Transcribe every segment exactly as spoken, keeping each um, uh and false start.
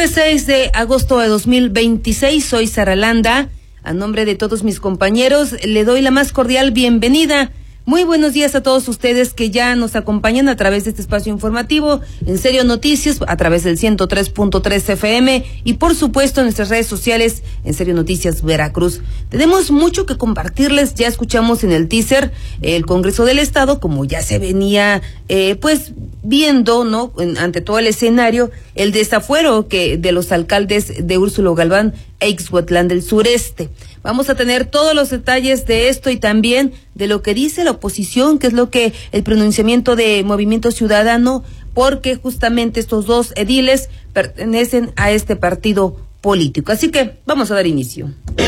Jueves seis de agosto de dos mil veintiséis, soy Sara Landa. A nombre de todos mis compañeros, le doy la más cordial bienvenida. Muy buenos días a todos ustedes que ya nos acompañan a través de este espacio informativo, En Serio Noticias, a través del ciento tres punto tres F M y por supuesto en nuestras redes sociales, En Serio Noticias Veracruz. Tenemos mucho que compartirles, ya escuchamos en el teaser el Congreso del Estado, como ya se venía eh, pues viendo, ¿no?, en, ante todo el escenario, el desafuero que de los alcaldes de Úrsulo Galván e Ixhuatlán del Sureste. Vamos a tener todos los detalles de esto y también de lo que dice la oposición, que es lo que el pronunciamiento de Movimiento Ciudadano, porque justamente estos dos ediles pertenecen a este partido político. Así que vamos a dar inicio.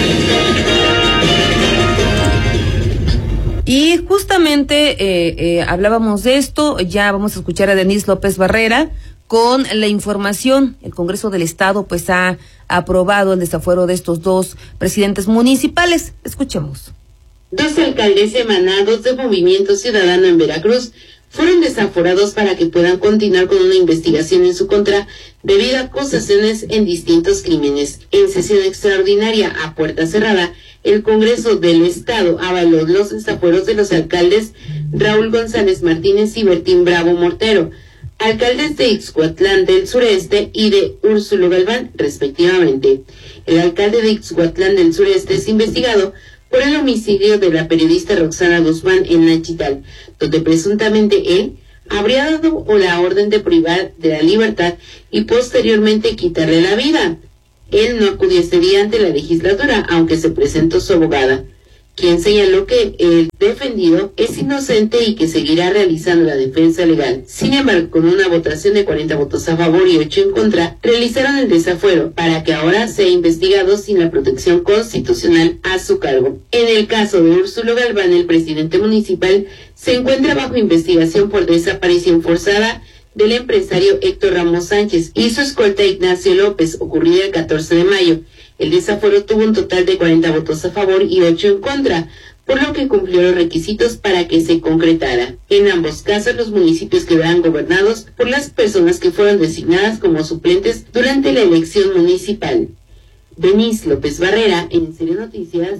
Y justamente eh, eh, hablábamos de esto, ya vamos a escuchar a Denise López Barrera con la información. El Congreso del Estado pues ha aprobado el desafuero de estos dos presidentes municipales. Escuchemos. Dos alcaldes emanados de Movimiento Ciudadano en Veracruz fueron desaforados para que puedan continuar con una investigación en su contra debido a acusaciones en distintos crímenes. En sesión extraordinaria a puerta cerrada, el Congreso del Estado avaló los desafueros de los alcaldes Raúl González Martínez y Bertín Bravo Mortero, alcaldes de Ixhuatlán del Sureste y de Úrsulo Galván, respectivamente. El alcalde de Ixhuatlán del Sureste es investigado por el homicidio de la periodista Roxana Guzmán en Nachital, donde presuntamente él habría dado la orden de privar de la libertad y posteriormente quitarle la vida. Él no acudió ese día ante la legislatura, aunque se presentó su abogada, quien señaló que el defendido es inocente y que seguirá realizando la defensa legal. Sin embargo, con una votación de cuarenta votos a favor y ocho en contra, realizaron el desafuero para que ahora sea investigado sin la protección constitucional a su cargo. En el caso de Úrsulo Galván, el presidente municipal se encuentra bajo investigación por desaparición forzada del empresario Héctor Ramos Sánchez y su escolta Ignacio López, ocurrida el catorce de mayo. El desafuero tuvo un total de cuarenta votos a favor y ocho en contra, por lo que cumplió los requisitos para que se concretara. En ambos casos, los municipios quedarán gobernados por las personas que fueron designadas como suplentes durante la elección municipal. Denise López Barrera, En Serio Noticias,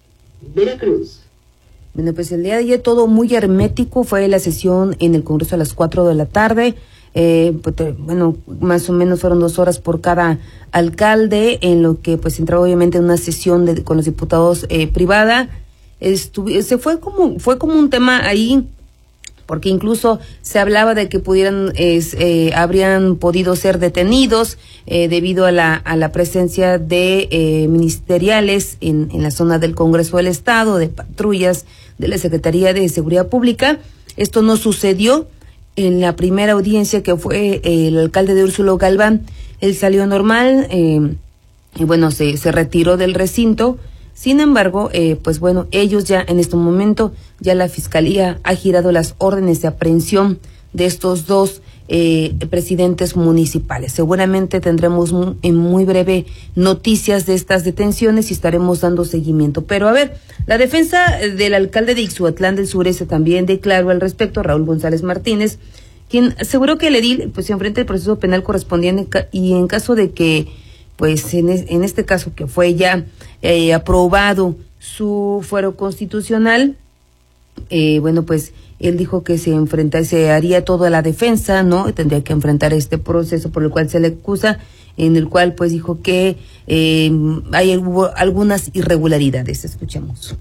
Veracruz. Bueno, pues el día de ayer todo muy hermético, fue la sesión en el Congreso a las cuatro de la tarde. Eh, pues, bueno, más o menos fueron dos horas por cada alcalde, en lo que pues entraba obviamente en una sesión de, con los diputados eh, privada. Estuvi, se fue como fue como un tema ahí, porque incluso se hablaba de que pudieran es, eh, habrían podido ser detenidos eh, debido a la a la presencia de eh, ministeriales en en la zona del Congreso del Estado, de patrullas de la Secretaría de Seguridad Pública. Esto no sucedió. En la primera audiencia, que fue eh, el alcalde de Úrsulo Galván, él salió normal eh, y bueno, se, se retiró del recinto. Sin embargo, eh, pues bueno, ellos ya en este momento, ya la Fiscalía ha girado las órdenes de aprehensión de estos dos eh, presidentes municipales. Seguramente tendremos muy, en muy breve noticias de estas detenciones y estaremos dando seguimiento. Pero a ver, la defensa del alcalde de Ixhuatlán del Sureste también declaró al respecto, Raúl González Martínez, quien aseguró que el edil pues se enfrenta al proceso penal correspondiente y en caso de que, pues en, es, en este caso que fue ya eh, aprobado su fuero constitucional, eh, bueno, pues él dijo que se enfrenta, se haría toda la defensa, ¿no? Tendría que enfrentar este proceso por el cual se le acusa, en el cual pues dijo que eh, hay hubo algunas irregularidades. Escuchemos.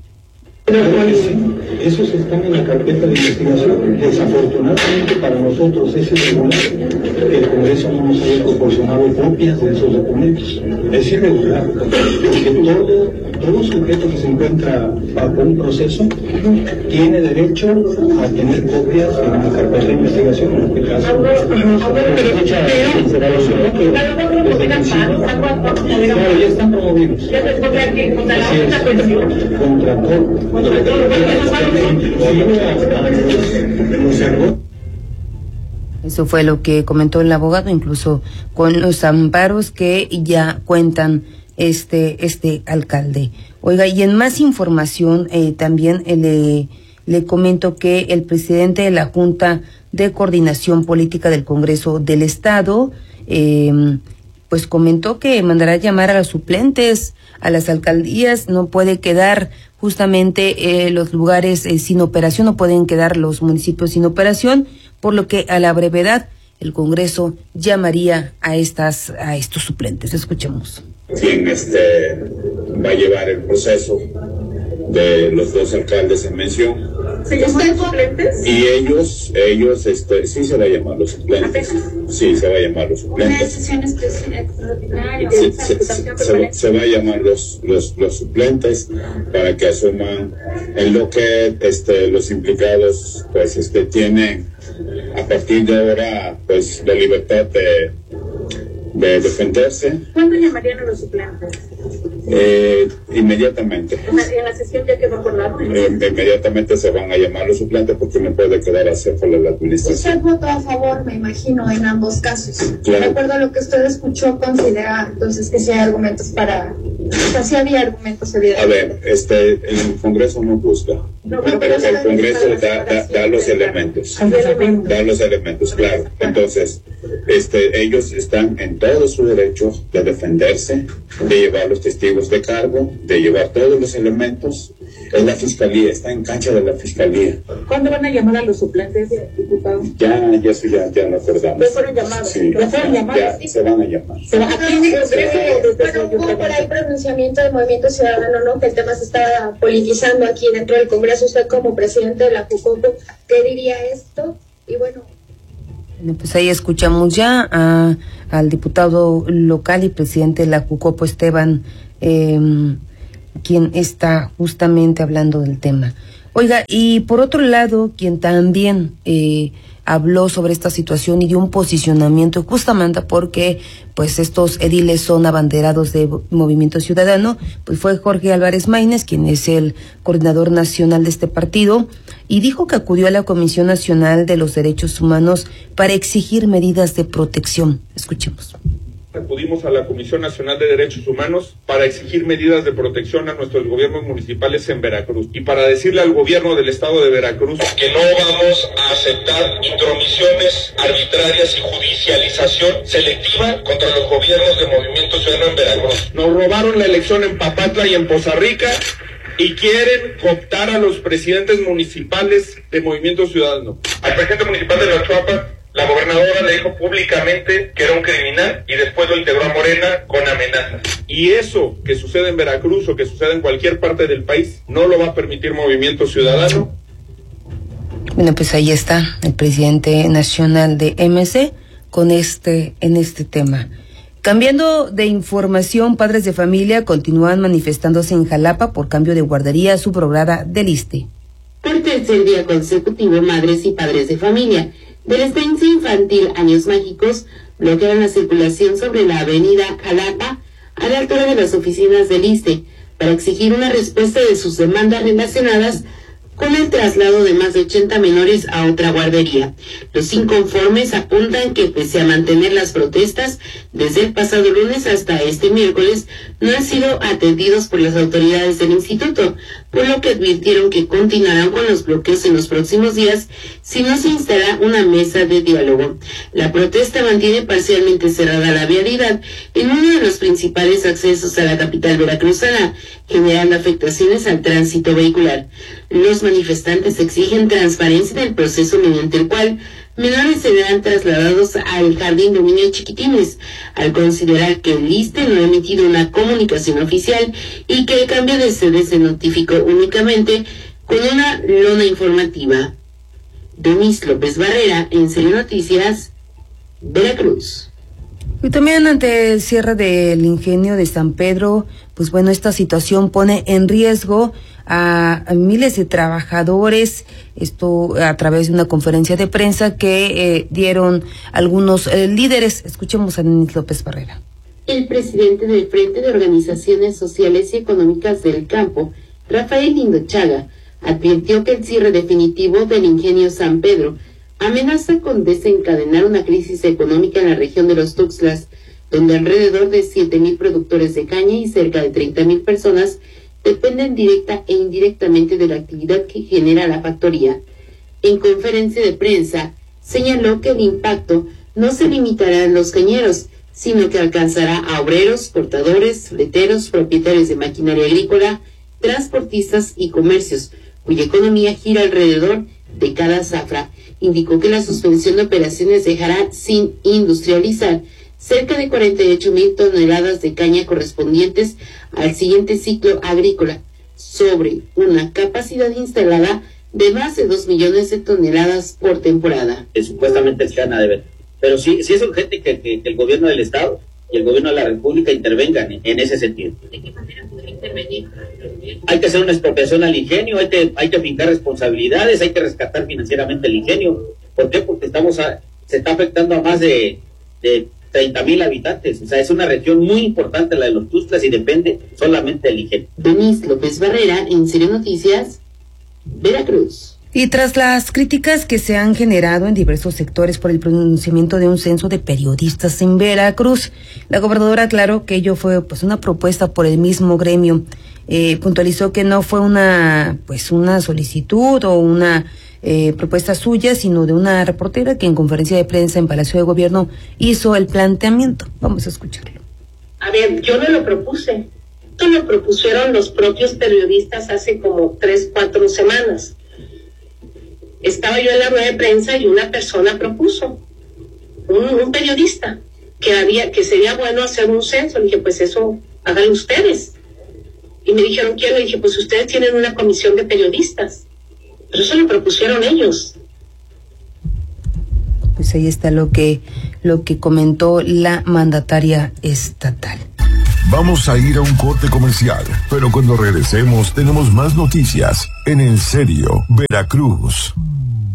Esos están en la carpeta de investigación. Desafortunadamente para nosotros es irregular. El Congreso no nos haya proporcionado copias de esos documentos. Es irregular. Porque todo, todo sujeto que se encuentra bajo un proceso tiene derecho a tener copias en la carpeta de investigación. En este caso, claro, ya están promovidos. Así es. Contra todo. Eso fue lo que comentó el abogado, incluso con los amparos que ya cuentan este este alcalde. Oiga, y en más información eh, también eh, le, le comento que el presidente de la Junta de Coordinación Política del Congreso del Estado, eh, pues comentó que mandará llamar a los suplentes a las alcaldías. No puede quedar justamente eh, los lugares eh, sin operación, no pueden quedar los municipios sin operación, por lo que a la brevedad el Congreso llamaría a estas a estos suplentes. Escuchemos. Quien este va a llevar el proceso de los dos alcaldes en mención. ¿Se llaman suplentes? Y ellos, ellos, este, sí se va a llamar los suplentes. Sí, se va a llamar los suplentes. Una decisión extraordinaria. Se, se, se, se, se va a llamar los, los, los suplentes para que asuman en lo que este, los implicados, pues, este, tienen a partir de ahora, pues, la libertad de, de defenderse. ¿Cuándo llamarían a los suplentes? Eh, inmediatamente. ¿En la, en la sesión ya quedó acordado? Eh, inmediatamente se van a llamar los suplentes porque no puede quedar acéfalo la administración. Usted votó a favor, me imagino, en ambos casos. Claro. De acuerdo a lo que usted escuchó, considera entonces que sí hay argumentos para... O sea, sí había argumentos evidentes. A ver, este, el Congreso no busca. No, pero pero el Congreso da, da, da los elementos. Da los elementos, claro. Entonces, este, ellos están en todo su derecho de defenderse, de llevar los testigos de cargo, de llevar todos los elementos. Es la Fiscalía, está en cancha de la Fiscalía. ¿Cuándo van a llamar a los suplentes, diputado? Ya, ya, eso ya, ya lo acordamos. ¿Ya fueron llamados? Sí, ¿Ya fueron llamados? Ya, se van a llamar. ¿Se van a llamar? Bueno, hubo por ahí pronunciamiento de Movimiento Ciudadano, ¿no? Que el tema se estaba politizando aquí dentro del Congreso. Usted como presidente de la Jucopo, ¿qué diría esto? Y bueno... Bueno, pues ahí escuchamos ya a, al diputado local y presidente de la Jucopo, Esteban, eh, quien está justamente hablando del tema. Oiga, y por otro lado, quien también eh, habló sobre esta situación y dio un posicionamiento justamente porque pues estos ediles son abanderados de Movimiento Ciudadano, pues fue Jorge Álvarez Maínez, quien es el coordinador nacional de este partido, y dijo que acudió a la Comisión Nacional de los Derechos Humanos para exigir medidas de protección. Escuchemos. Acudimos a la Comisión Nacional de Derechos Humanos para exigir medidas de protección a nuestros gobiernos municipales en Veracruz y para decirle al gobierno del estado de Veracruz que no vamos a aceptar intromisiones arbitrarias y judicialización selectiva contra los gobiernos de Movimiento Ciudadano en Veracruz. Nos robaron la elección en Papantla y en Poza Rica y quieren cooptar a los presidentes municipales de Movimiento Ciudadano. Al presidente municipal de La Chuapa, la gobernadora le dijo públicamente que era un criminal y después lo integró a Morena con amenazas. Y eso que sucede en Veracruz o que sucede en cualquier parte del país no lo va a permitir Movimiento Ciudadano. Bueno, pues ahí está el presidente nacional de M C con este en este tema. Cambiando de información, padres de familia continúan manifestándose en Jalapa por cambio de guardería subrogada del ISSSTE. Por tercer día consecutivo, madres y padres de familia de la estancia infantil Años Mágicos bloquearon la circulación sobre la avenida Jalapa a la altura de las oficinas del ISSSTE para exigir una respuesta de sus demandas relacionadas con el traslado de más de ochenta menores a otra guardería. Los inconformes apuntan que pese a mantener las protestas desde el pasado lunes hasta este miércoles, no han sido atendidos por las autoridades del instituto, por lo que advirtieron que continuarán con los bloqueos en los próximos días si no se instala una mesa de diálogo. La protesta mantiene parcialmente cerrada la vialidad en uno de los principales accesos a la capital veracruzana, generando afectaciones al tránsito vehicular. Los manifestantes exigen transparencia del proceso mediante el cual menores serán trasladados al jardín de niños chiquitines, al considerar que el ISSSTE no ha emitido una comunicación oficial y que el cambio de sede se notificó únicamente con una lona informativa. Denise López Barrera, en Serio Noticias, Veracruz. Y también ante el cierre del ingenio de San Pedro, pues bueno, esta situación pone en riesgo a, a miles de trabajadores, esto a través de una conferencia de prensa que eh, dieron algunos eh, líderes. Escuchemos a Denise López Barrera. El presidente del Frente de Organizaciones Sociales y Económicas del Campo, Rafael Lindochaga, advirtió que el cierre definitivo del ingenio San Pedro amenaza con desencadenar una crisis económica en la región de los Tuxtlas, donde alrededor de siete mil productores de caña y cerca de treinta mil personas dependen directa e indirectamente de la actividad que genera la factoría. En conferencia de prensa, señaló que el impacto no se limitará a los cañeros, sino que alcanzará a obreros, cortadores, fleteros, propietarios de maquinaria agrícola, transportistas y comercios, cuya economía gira alrededor de cada zafra. Indicó que la suspensión de operaciones dejará sin industrializar cerca de cuarenta y ocho mil toneladas de caña correspondientes al siguiente ciclo agrícola, sobre una capacidad instalada de más de dos millones de toneladas por temporada. Que supuestamente se gana de ver. Pero sí, sí es urgente que, que, que el gobierno del Estado y el gobierno de la República intervengan en, en ese sentido. ¿De qué manera podría intervenir? Hay que hacer una expropiación al ingenio, hay que, hay que fincar responsabilidades, hay que rescatar financieramente el ingenio. ¿Por qué? Porque estamos a, se está afectando a más de, de treinta mil habitantes. O sea, es una región muy importante la de los Tuxtlas y depende solamente del ingenio. Denise López Barrera, en Serio Noticias, Veracruz. Y tras las críticas que se han generado en diversos sectores por el pronunciamiento de un censo de periodistas en Veracruz, la gobernadora aclaró que ello fue pues una propuesta por el mismo gremio. Eh, puntualizó que no fue una pues una solicitud o una eh, propuesta suya, sino de una reportera que en conferencia de prensa en Palacio de Gobierno hizo el planteamiento. Vamos a escucharlo. A ver, yo no lo propuse. Esto lo propusieron los propios periodistas hace como tres, cuatro semanas. Estaba yo en la rueda de prensa y una persona propuso, un, un periodista, que había, que sería bueno hacer un censo. Le dije, pues eso, háganlo ustedes. Y me dijeron, ¿quién? Le dije, pues ustedes tienen una comisión de periodistas. Pero eso lo propusieron ellos. Pues ahí está lo que, lo que comentó la mandataria estatal. Vamos a ir a un corte comercial, pero cuando regresemos tenemos más noticias en En Serio, Veracruz.